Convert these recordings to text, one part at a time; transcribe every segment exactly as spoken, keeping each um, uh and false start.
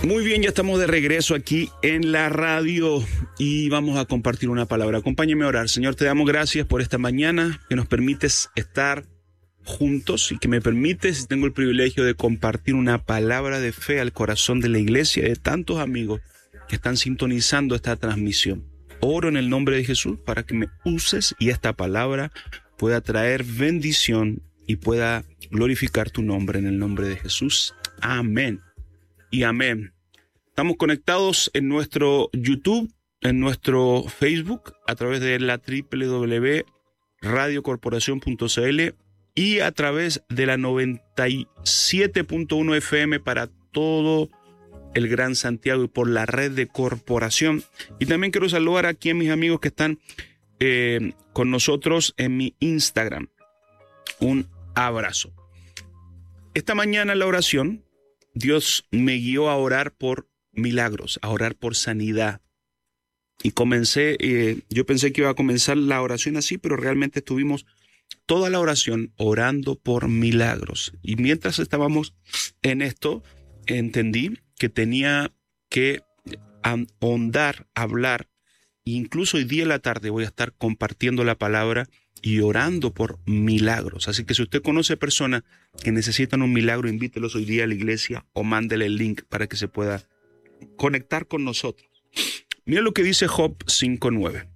Muy bien, ya estamos de regreso aquí en la radio y vamos a compartir una palabra. Acompáñeme a orar. Señor, te damos gracias por esta mañana, que nos permites estar juntos y que me permites, y tengo el privilegio de compartir una palabra de fe al corazón de la iglesia y de tantos amigos que están sintonizando esta transmisión. Oro en el nombre de Jesús para que me uses y esta palabra pueda traer bendición y pueda glorificar tu nombre en el nombre de Jesús. Amén y amén. Estamos conectados en nuestro YouTube, en nuestro Facebook, a través de la doble u doble u doble u punto radio corporación punto c l y a través de la noventa y siete punto uno F M para todo el Gran Santiago y por la red de Corporación. Y también quiero saludar aquí a mis amigos que están eh, con nosotros en mi Instagram. Un abrazo. Esta mañana en la oración, Dios me guió a orar por milagros, a orar por sanidad. Y comencé, eh, yo pensé que iba a comenzar la oración así, pero realmente estuvimos toda la oración orando por milagros. Y mientras estábamos en esto, entendí que tenía que ahondar, hablar. Incluso hoy día en la tarde voy a estar compartiendo la palabra y orando por milagros. Así que si usted conoce personas que necesitan un milagro, invítelos hoy día a la iglesia o mándele el link para que se pueda conectar con nosotros. Mira lo que dice Job cinco nueve.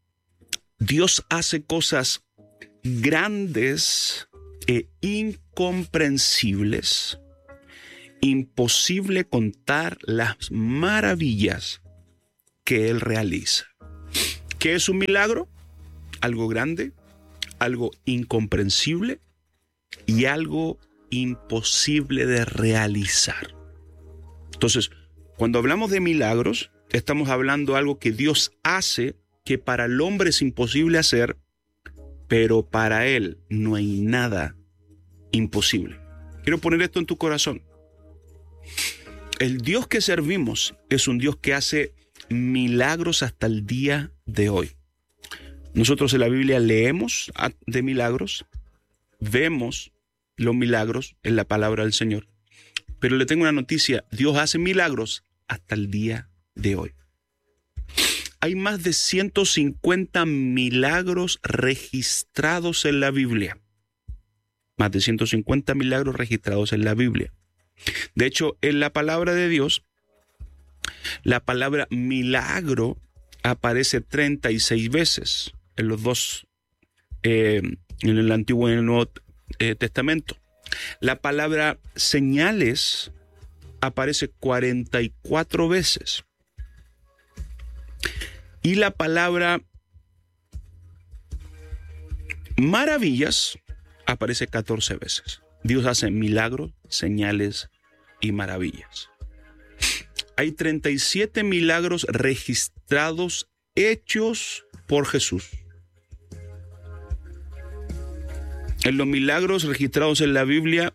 Dios hace cosas grandes e incomprensibles. Imposible contar las maravillas que Él realiza. ¿Qué es un milagro? Algo grande, algo incomprensible y algo imposible de realizar. Entonces, cuando hablamos de milagros, estamos hablando de algo que Dios hace que para el hombre es imposible hacer, pero para Él no hay nada imposible. Quiero poner esto en tu corazón. El Dios que servimos es un Dios que hace milagros hasta el día de hoy. Nosotros en la Biblia leemos de milagros, vemos los milagros en la palabra del Señor. Pero le tengo una noticia, Dios hace milagros hasta el día de hoy. Hay más de ciento cincuenta milagros registrados en la Biblia. Más de ciento cincuenta milagros registrados en la Biblia. De hecho, en la palabra de Dios, la palabra milagro aparece treinta y seis veces en los dos, eh, en el Antiguo y en el Nuevo eh, Testamento. La palabra señales aparece cuarenta y cuatro veces. Y la palabra maravillas aparece catorce veces. Dios hace milagros, señales y maravillas. Hay treinta y siete milagros registrados, hechos por Jesús. En los milagros registrados en la Biblia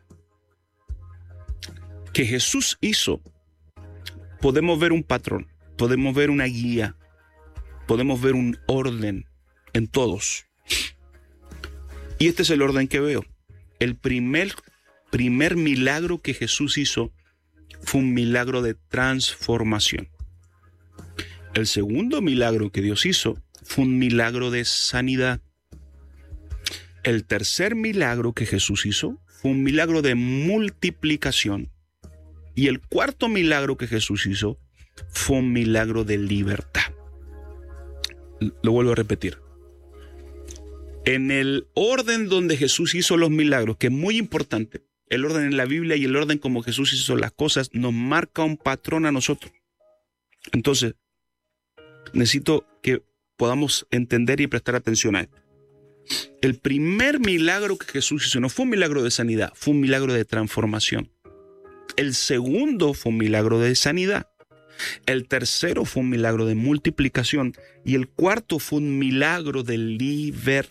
que Jesús hizo, podemos ver un patrón, podemos ver una guía, podemos ver un orden en todos. Y este es el orden que veo. El primer, primer milagro que Jesús hizo fue un milagro de transformación. El segundo milagro que Dios hizo fue un milagro de sanidad. El tercer milagro que Jesús hizo fue un milagro de multiplicación. Y el cuarto milagro que Jesús hizo fue un milagro de libertad. Lo vuelvo a repetir. En el orden donde Jesús hizo los milagros, que es muy importante, el orden en la Biblia y el orden como Jesús hizo las cosas, nos marca un patrón a nosotros. Entonces, necesito que podamos entender y prestar atención a esto. El primer milagro que Jesús hizo no fue un milagro de sanidad, fue un milagro de transformación. El segundo fue un milagro de sanidad. El tercero fue un milagro de multiplicación. Y el cuarto fue un milagro de libertad.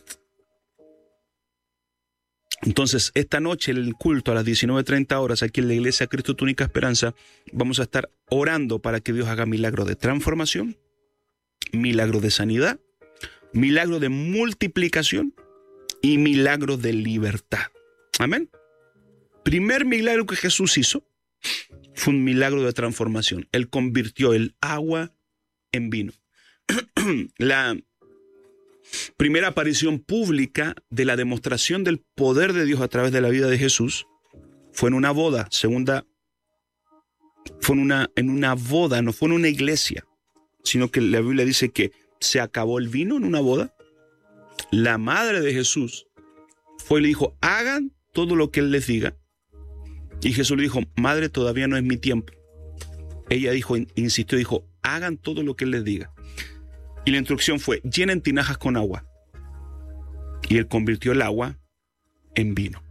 Entonces, esta noche, en el culto a las diecinueve treinta horas, aquí en la Iglesia Cristo Tu Única Esperanza, vamos a estar orando para que Dios haga milagro de transformación, milagro de sanidad, milagro de multiplicación y milagro de libertad. Amén. Primer milagro que Jesús hizo fue un milagro de transformación. Él convirtió el agua en vino. La primera aparición pública de la demostración del poder de Dios a través de la vida de Jesús fue en una boda. Segunda, fue en una, en una boda, no fue en una iglesia, sino que la Biblia dice que se acabó el vino en una boda. La madre de Jesús fue y le dijo, hagan todo lo que Él les diga. Y Jesús le dijo, madre, todavía no es mi tiempo. Ella dijo, insistió, dijo, hagan todo lo que Él les diga. Y la instrucción fue, llenen tinajas con agua. Y Él convirtió el agua en vino.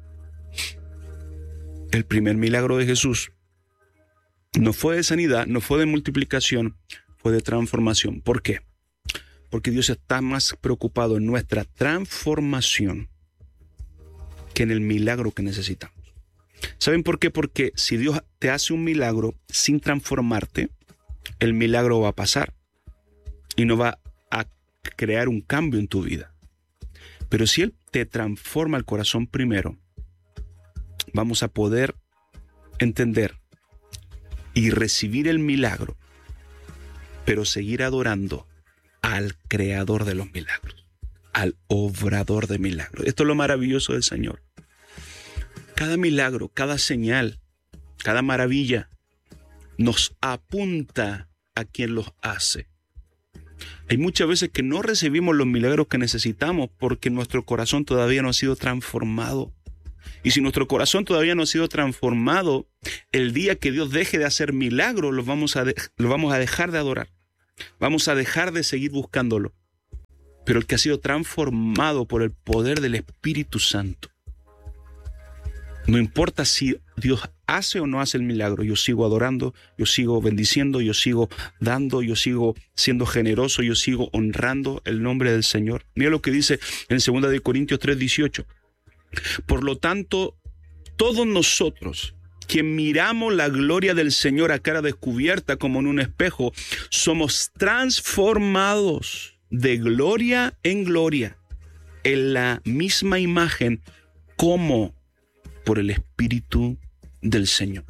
El primer milagro de Jesús no fue de sanidad, no fue de multiplicación, fue de transformación. ¿Por qué? Porque Dios está más preocupado en nuestra transformación que en el milagro que necesitamos. ¿Saben por qué? Porque si Dios te hace un milagro sin transformarte, el milagro va a pasar y no va a crear un cambio en tu vida. Pero si Él te transforma el corazón primero, vamos a poder entender y recibir el milagro, pero seguir adorando al creador de los milagros, al obrador de milagros. Esto es lo maravilloso del Señor. Cada milagro, cada señal, cada maravilla nos apunta a quien los hace. Hay muchas veces que no recibimos los milagros que necesitamos porque nuestro corazón todavía no ha sido transformado. Y si nuestro corazón todavía no ha sido transformado, el día que Dios deje de hacer milagros, los vamos a, de, los vamos a dejar de adorar. Vamos a dejar de seguir buscándolo. Pero el que ha sido transformado por el poder del Espíritu Santo, no importa si Dios hace o no hace el milagro, yo sigo adorando, yo sigo bendiciendo, yo sigo dando, yo sigo siendo generoso, yo sigo honrando el nombre del Señor. Mira lo que dice en segunda de Corintios tres dieciocho. Por lo tanto, todos nosotros que miramos la gloria del Señor a cara descubierta como en un espejo, somos transformados de gloria en gloria en la misma imagen como por el Espíritu del Señor.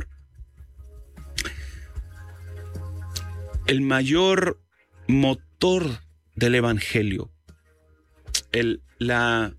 El mayor motor del Evangelio, el, la,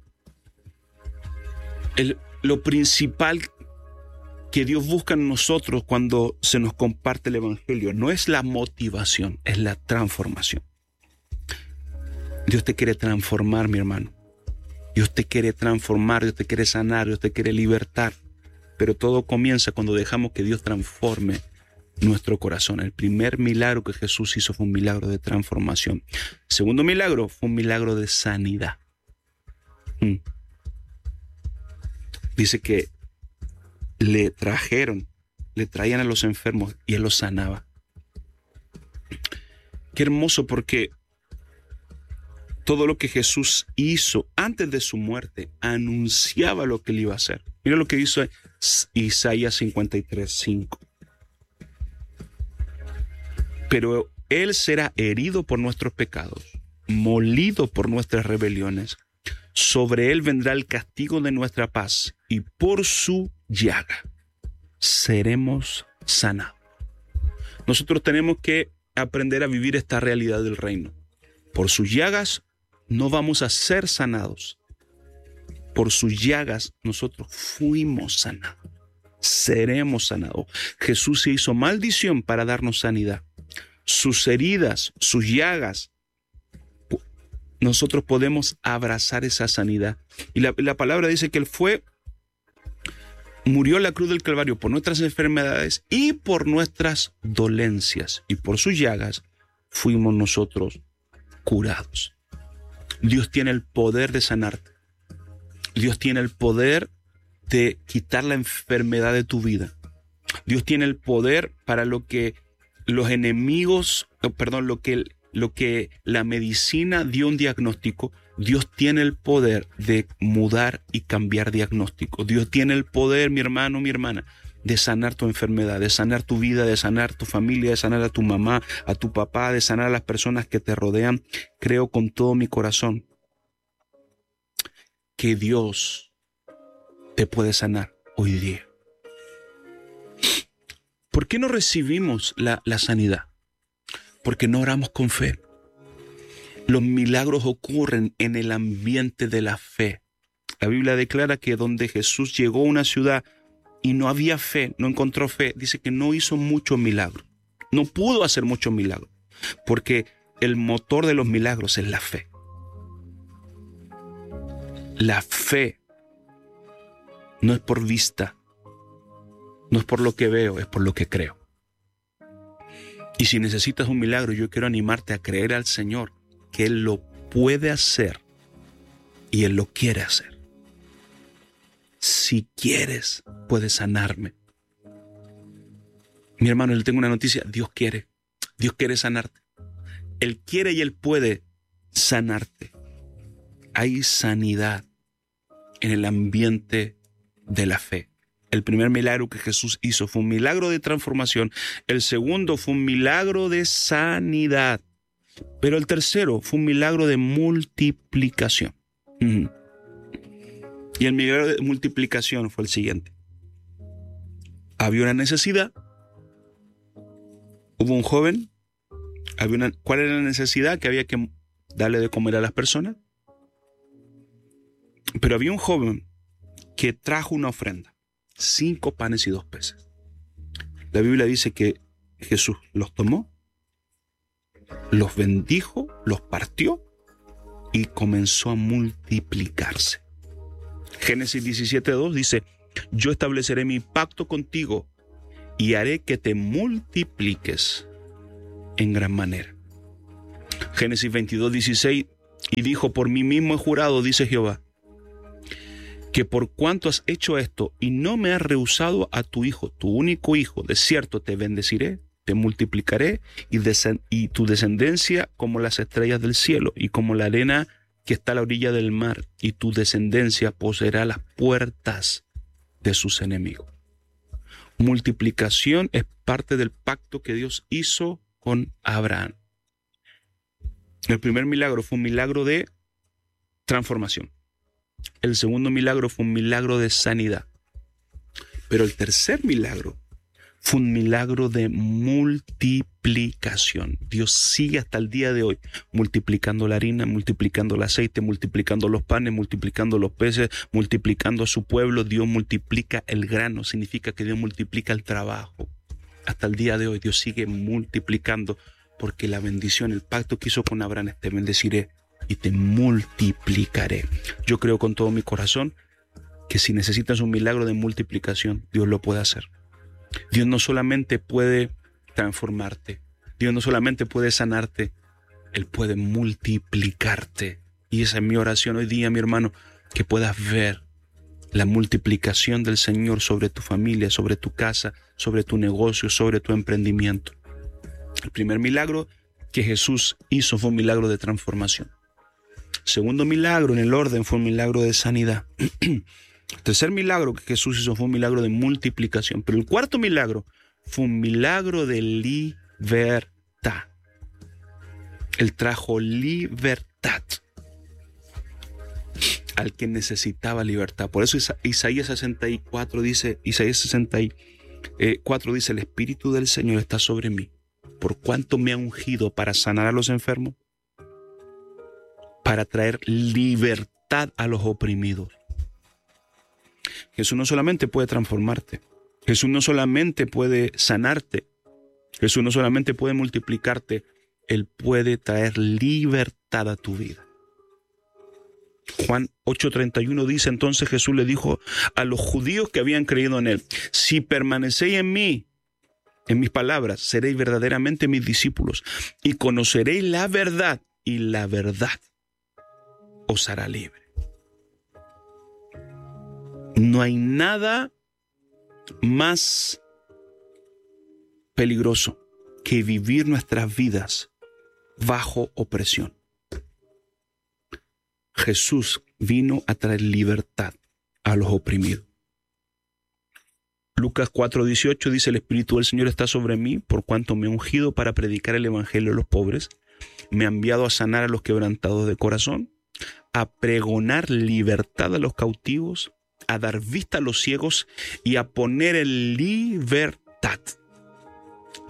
el, lo principal que Dios busca en nosotros cuando se nos comparte el Evangelio, no es la motivación, es la transformación. Dios te quiere transformar, mi hermano. Dios te quiere transformar, Dios te quiere sanar, Dios te quiere libertar. Pero todo comienza cuando dejamos que Dios transforme nuestro corazón. El primer milagro que Jesús hizo fue un milagro de transformación. El segundo milagro fue un milagro de sanidad. Hmm. Dice que le trajeron, le traían a los enfermos y Él los sanaba. Qué hermoso, porque todo lo que Jesús hizo antes de su muerte anunciaba lo que Él iba a hacer. Mira lo que dice Isaías cincuenta y tres, cinco. Pero Él será herido por nuestros pecados, molido por nuestras rebeliones. Sobre Él vendrá el castigo de nuestra paz, y por su llaga seremos sanados. Nosotros tenemos que aprender a vivir esta realidad del reino. Por sus llagas no vamos a ser sanados. Por sus llagas nosotros fuimos sanados. Seremos sanados. Jesús se hizo maldición para darnos sanidad. Sus heridas, sus llagas, nosotros podemos abrazar esa sanidad. Y la, la palabra dice que Él fue, murió en la cruz del Calvario por nuestras enfermedades y por nuestras dolencias. Y por sus llagas fuimos nosotros curados. Dios tiene el poder de sanarte. Dios tiene el poder de quitar la enfermedad de tu vida. Dios tiene el poder para lo que los enemigos, perdón, lo que, lo que la medicina dio un diagnóstico. Dios tiene el poder de mudar y cambiar diagnóstico. Dios tiene el poder, mi hermano, mi hermana, de sanar tu enfermedad, de sanar tu vida, de sanar tu familia, de sanar a tu mamá, a tu papá, de sanar a las personas que te rodean. Creo con todo mi corazón que Dios te puede sanar hoy día. ¿Por qué no recibimos la, la sanidad? Porque no oramos con fe. Los milagros ocurren en el ambiente de la fe. La Biblia declara que donde Jesús llegó a una ciudad y no había fe, no encontró fe, dice que no hizo muchos milagros. No pudo hacer muchos milagros, porque el motor de los milagros es la fe. La fe no es por vista, no es por lo que veo, es por lo que creo. Y si necesitas un milagro, yo quiero animarte a creer al Señor que Él lo puede hacer y Él lo quiere hacer. Si quieres, puedes sanarme. Mi hermano, le tengo una noticia. Dios quiere. Dios quiere sanarte. Él quiere y Él puede sanarte. Hay sanidad en el ambiente de la fe. El primer milagro que Jesús hizo fue un milagro de transformación. El segundo fue un milagro de sanidad. Pero el tercero fue un milagro de multiplicación. Uh-huh. Y el milagro de multiplicación fue el siguiente. Había una necesidad. Hubo un joven. Había una, ¿cuál era la necesidad? Que había que darle de comer a las personas. Pero había un joven que trajo una ofrenda. Cinco panes y dos peces. La Biblia dice que Jesús los tomó, los bendijo, los partió y comenzó a multiplicarse. Génesis diecisiete dos dice: yo estableceré mi pacto contigo y haré que te multipliques en gran manera. Génesis veintidós dieciséis: y dijo, por mí mismo he jurado, dice Jehová, que por cuanto has hecho esto y no me has rehusado a tu hijo, tu único hijo, de cierto te bendeciré, te multiplicaré y, y tu descendencia como las estrellas del cielo y como la arena que está a la orilla del mar, y tu descendencia poseerá las puertas de sus enemigos. Multiplicación es parte del pacto que Dios hizo con Abraham. El primer milagro fue un milagro de transformación. El segundo milagro fue un milagro de sanidad. Pero el tercer milagro fue un milagro de multiplicación. Dios sigue hasta el día de hoy multiplicando la harina, multiplicando el aceite, multiplicando los panes, multiplicando los peces, multiplicando a su pueblo. Dios multiplica el grano, significa que Dios multiplica el trabajo. Hasta el día de hoy Dios sigue multiplicando, porque la bendición, el pacto que hizo con Abraham es: te bendeciré y te multiplicaré. Yo creo con todo mi corazón que si necesitas un milagro de multiplicación, Dios lo puede hacer. Dios no solamente puede transformarte, Dios no solamente puede sanarte, Él puede multiplicarte. Y esa es mi oración hoy día, mi hermano, que puedas ver la multiplicación del Señor sobre tu familia, sobre tu casa, sobre tu negocio, sobre tu emprendimiento. El primer milagro que Jesús hizo fue un milagro de transformación. Segundo milagro en el orden fue un milagro de sanidad. El tercer milagro que Jesús hizo fue un milagro de multiplicación. Pero el cuarto milagro fue un milagro de libertad. Él trajo libertad al que necesitaba libertad. Por eso Isaías sesenta y cuatro dice, Isaías sesenta y cuatro dice: el Espíritu del Señor está sobre mí, por cuanto me ha ungido para sanar a los enfermos, para traer libertad a los oprimidos. Jesús no solamente puede transformarte, Jesús no solamente puede sanarte, Jesús no solamente puede multiplicarte, Él puede traer libertad a tu vida. Juan ocho treinta y uno dice: entonces Jesús le dijo a los judíos que habían creído en Él: si permanecéis en mí, en mis palabras, seréis verdaderamente mis discípulos y conoceréis la verdad, y la verdad os hará libre. No hay nada más peligroso que vivir nuestras vidas bajo opresión. Jesús vino a traer libertad a los oprimidos. Lucas cuatro dieciocho dice: el Espíritu del Señor está sobre mí, por cuanto me ha ungido para predicar el evangelio a los pobres, me ha enviado a sanar a los quebrantados de corazón, a pregonar libertad a los cautivos, a dar vista a los ciegos y a poner en libertad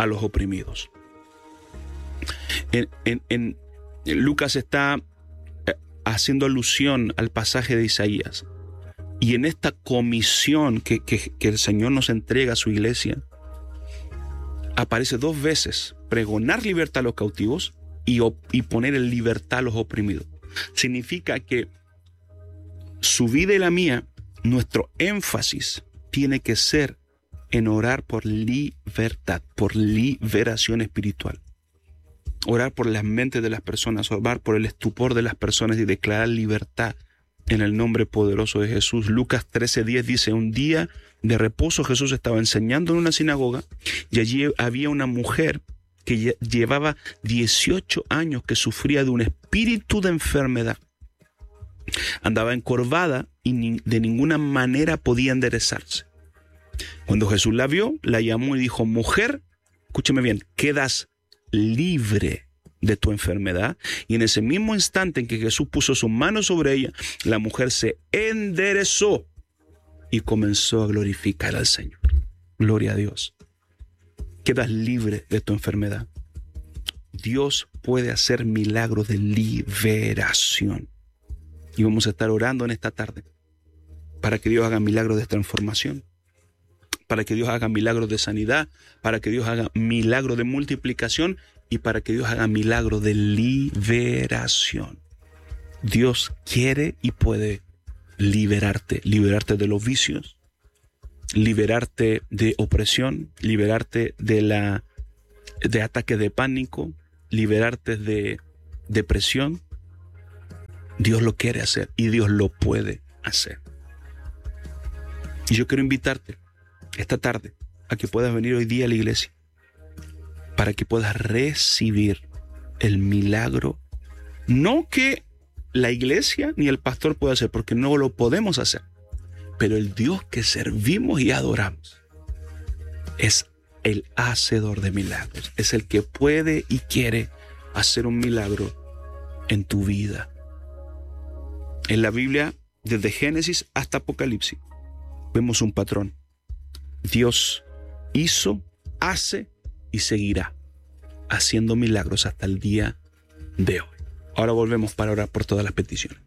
a los oprimidos. En, en, en Lucas está haciendo alusión al pasaje de Isaías. Y en esta comisión que, que, que el Señor nos entrega a su iglesia, aparece dos veces pregonar libertad a los cautivos y, y poner en libertad a los oprimidos. Significa que su vida y la mía, nuestro énfasis tiene que ser en orar por libertad, por liberación espiritual. Orar por las mentes de las personas, orar por el estupor de las personas y declarar libertad en el nombre poderoso de Jesús. Lucas trece diez dice, un día de reposo Jesús estaba enseñando en una sinagoga y allí había una mujer que llevaba dieciocho años que sufría de un espíritu de enfermedad. Andaba encorvada y ni, de ninguna manera podía enderezarse. Cuando Jesús la vio, la llamó y dijo, mujer, escúcheme bien, quedas libre de tu enfermedad. Y en ese mismo instante en que Jesús puso sus manos sobre ella, la mujer se enderezó y comenzó a glorificar al Señor. Gloria a Dios. Quedas libre de tu enfermedad. Dios puede hacer milagros de liberación. Y vamos a estar orando en esta tarde para que Dios haga milagros de transformación, para que Dios haga milagros de sanidad, para que Dios haga milagros de multiplicación y para que Dios haga milagros de liberación. Dios quiere y puede liberarte, liberarte de los vicios, liberarte de opresión, liberarte de, la, de ataques de pánico, liberarte de depresión. Dios lo quiere hacer y Dios lo puede hacer. Y yo quiero invitarte esta tarde a que puedas venir hoy día a la iglesia para que puedas recibir el milagro, no que la iglesia ni el pastor pueda hacer, porque no lo podemos hacer, pero el Dios que servimos y adoramos es el hacedor de milagros, es el que puede y quiere hacer un milagro en tu vida. En la Biblia, desde Génesis hasta Apocalipsis, vemos un patrón. Dios hizo, hace y seguirá haciendo milagros hasta el día de hoy. Ahora volvemos para orar por todas las peticiones.